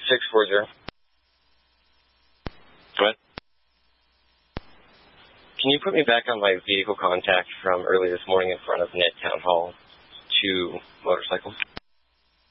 640. What? Can you put me back on my vehicle contact from earlier this morning in front of Ned Town Hall? 2 motorcycles.